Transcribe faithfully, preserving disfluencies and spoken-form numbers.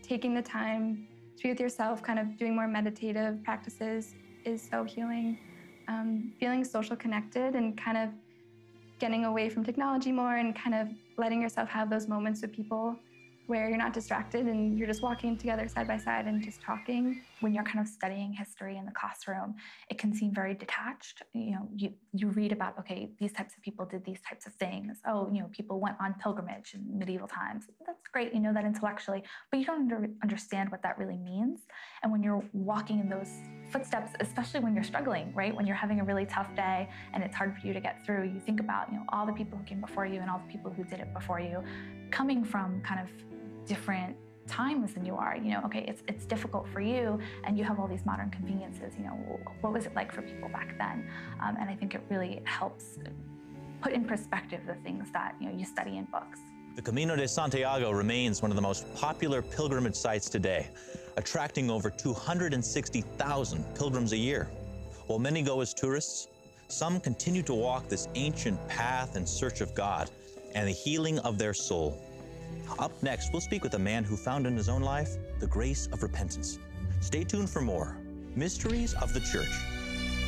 taking the time to be with yourself, kind of doing more meditative practices is so healing. Um, feeling social connected and kind of getting away from technology more and kind of letting yourself have those moments with people where you're not distracted and you're just walking together side by side and just talking. When you're kind of studying history in the classroom, it can seem very detached. You know, you, you read about, okay, these types of people did these types of things. Oh, you know, people went on pilgrimage in medieval times. That's great, you know that intellectually, but you don't under, understand what that really means. And when you're walking in those footsteps, especially when you're struggling, right? When you're having a really tough day and it's hard for you to get through, you think about, you know, all the people who came before you and all the people who did it before you, coming from kind of different times than you are. You know, okay, it's it's difficult for you and you have all these modern conveniences. You know, what was it like for people back then? Um, and I think it really helps put in perspective the things that, you know, you study in books. The Camino de Santiago remains one of the most popular pilgrimage sites today, attracting over two hundred sixty thousand pilgrims a year. While many go as tourists, some continue to walk this ancient path in search of God and the healing of their soul. Up next, we'll speak with a man who found in his own life the grace of repentance. Stay tuned for more Mysteries of the Church.